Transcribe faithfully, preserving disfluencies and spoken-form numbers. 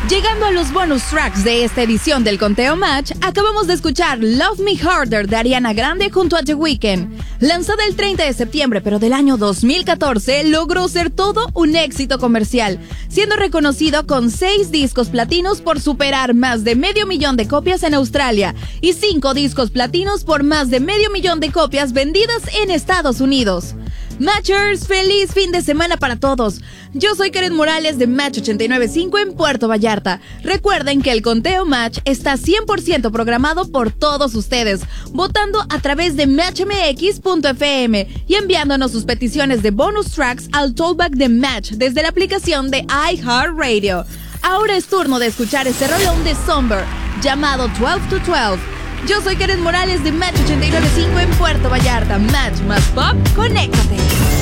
Llegando a los bonus tracks de esta edición del Conteo Match, acabamos de escuchar Love Me Harder de Ariana Grande junto a The Weeknd. Lanzada el treinta de septiembre, pero del año dos mil catorce, logró ser todo un éxito comercial, siendo reconocido con seis discos platinos por superar más de medio millón de copias en Australia y cinco discos platinos por más de medio millón de copias vendidas en Estados Unidos. Matchers, feliz fin de semana para todos. Yo soy Karen Morales de Match ochenta y nueve punto cinco en Puerto Vallarta. Recuerden que el Conteo Match está cien por ciento programado por todos ustedes, votando a través de match m x punto f m y enviándonos sus peticiones de bonus tracks al tollback de Match desde la aplicación de iHeartRadio. Ahora es turno de escuchar este rolón de Somber llamado twelve to twelve. Yo soy Karen Morales de Match ochenta y nueve punto cinco en Puerto Vallarta. Match más pop, conéctate.